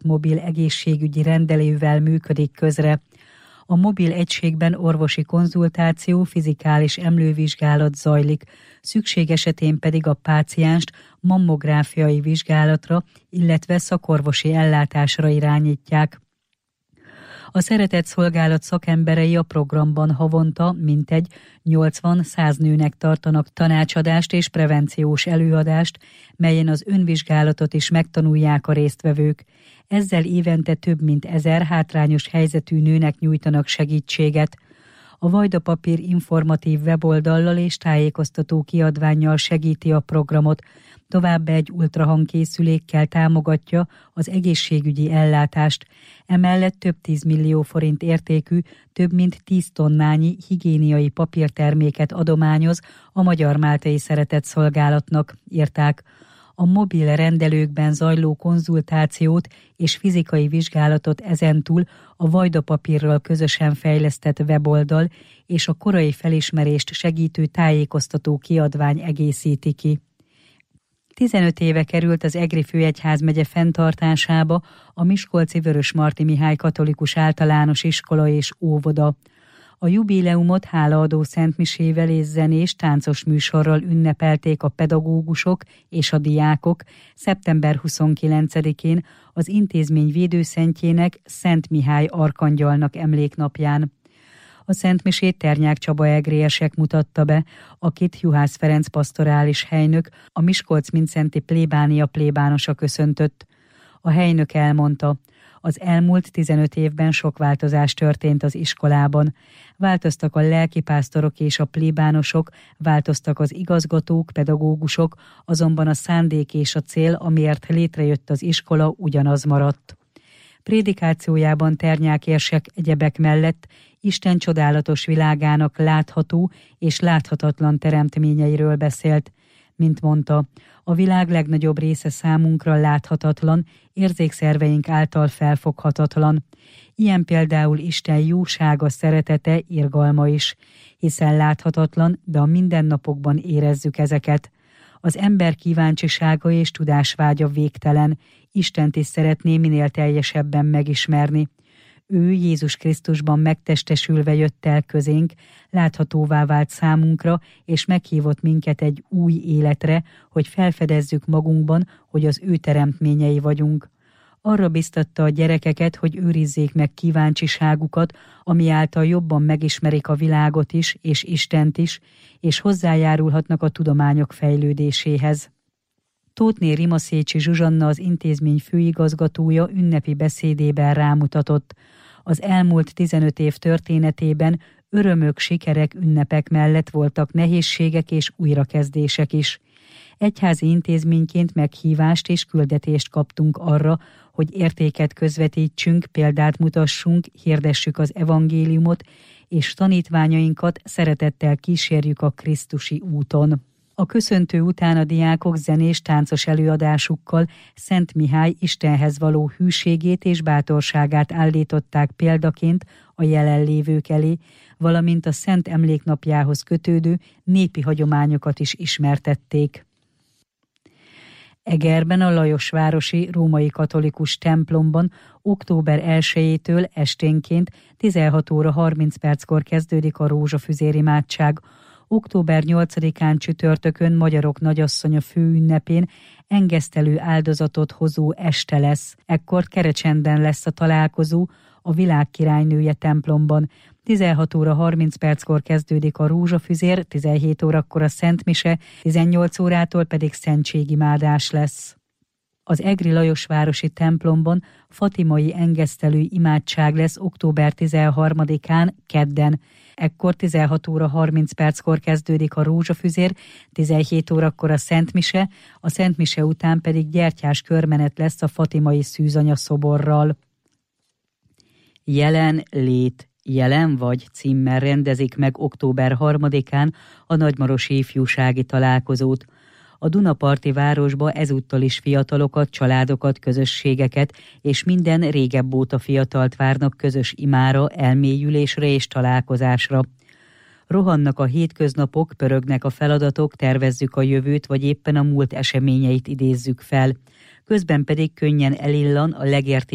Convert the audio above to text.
mobil egészségügyi rendelővel működik közre. A mobil egységben orvosi konzultáció, fizikális emlővizsgálat zajlik, szükség esetén pedig a pácienst mammográfiai vizsgálatra, illetve szakorvosi ellátásra irányítják. A Szeretett Szolgálat szakemberei a programban havonta mintegy 80-100 nőnek tartanak tanácsadást és prevenciós előadást, melyen az önvizsgálatot is megtanulják a résztvevők. Ezzel évente több mint 1000 hátrányos helyzetű nőnek nyújtanak segítséget. A Vajda Papír informatív weboldallal és tájékoztató kiadvánnyal segíti a programot, továbbá egy ultrahangkészülékkel támogatja az egészségügyi ellátást. Emellett több 10 millió forint értékű, több mint 10 tonnányi higiéniai papírterméket adományoz a Magyar Máltai Szeretett Szolgálatnak, írták. A mobil rendelőkben zajló konzultációt és fizikai vizsgálatot ezentúl a Vajda Papírral közösen fejlesztett weboldal és a korai felismerést segítő tájékoztató kiadvány egészíti ki. 15 éve került az Egri főegyházmegye fenntartásába a miskolci Vörösmarty Mihály Katolikus Általános Iskola és Óvoda. A jubileumot hálaadó szentmisével és zenés táncos műsorral ünnepelték a pedagógusok és a diákok szeptember 29-én az intézmény védőszentjének, Szent Mihály arkangyalnak emléknapján. A szentmisét Ternyák Csaba egriesek mutatta be, akit Juhász Ferenc pasztorális helynök, a Miskolc-Mindszenty plébánia plébánosa köszöntött. A helynök elmondta, az elmúlt 15 évben sok változás történt az iskolában. Változtak a lelkipásztorok és a plébánosok, változtak az igazgatók, pedagógusok, azonban a szándék és a cél, amiért létrejött az iskola, ugyanaz maradt. Prédikációjában Ternyák érsek egyebek mellett Isten csodálatos világának látható és láthatatlan teremtményeiről beszélt. Mint mondta, a világ legnagyobb része számunkra láthatatlan, érzékszerveink által felfoghatatlan. Ilyen például Isten jósága, szeretete, irgalma is, hiszen láthatatlan, de a mindennapokban érezzük ezeket. Az ember kíváncsisága és tudásvágya végtelen, Istent is szeretné minél teljesebben megismerni. Ő Jézus Krisztusban megtestesülve jött el közénk, láthatóvá vált számunkra, és meghívott minket egy új életre, hogy felfedezzük magunkban, hogy az ő teremtményei vagyunk. Arra biztatta a gyerekeket, hogy őrizzék meg kíváncsiságukat, ami által jobban megismerik a világot is, és Istent is, és hozzájárulhatnak a tudományok fejlődéséhez. Tóthné Rimaszécsi Zsuzsanna, az intézmény főigazgatója ünnepi beszédében rámutatott. Az elmúlt 15 év történetében örömök, sikerek, ünnepek mellett voltak nehézségek és újrakezdések is. Egyházi intézményként meghívást és küldetést kaptunk arra, hogy értéket közvetítsünk, példát mutassunk, hirdessük az evangéliumot, és tanítványainkat szeretettel kísérjük a krisztusi úton. A köszöntő után a diákok zenés táncos előadásukkal Szent Mihály Istenhez való hűségét és bátorságát állították példaként a jelenlévők elé, valamint a Szent Emléknapjához kötődő népi hagyományokat is ismertették. Egerben a Lajosvárosi Római Katolikus templomban október 1-től esténként 16 óra 30 perckor kezdődik a rózsafüzér imádság. Október 8-án csütörtökön Magyarok Nagyasszonya főünnepén engesztelő áldozatot hozó este lesz. Ekkor Kerecsendben lesz a találkozó a Világ királynője templomban. 16 óra 30 perckor kezdődik a rózsafüzér, 17 órakor a szentmise, 18 órától pedig szentségimádás lesz. Az Egri Lajosvárosi templomban fatimai engesztelő imádság lesz október 13-án, kedden. Ekkor 16 óra 30 perckor kezdődik a rózsafüzér, 17 órakor a szentmise, a szentmise után pedig gyertyás körmenet lesz a fatimai szűzanya szoborral. Jelen lét, jelen vagy címmel rendezik meg október 3-án a nagymarosi ifjúsági találkozót. A Dunaparti városba ezúttal is fiatalokat, családokat, közösségeket és minden régebb óta fiatalt várnak közös imára, elmélyülésre és találkozásra. Rohannak a hétköznapok, pörögnek a feladatok, tervezzük a jövőt, vagy éppen a múlt eseményeit idézzük fel. Közben pedig könnyen elillan a legértékesebb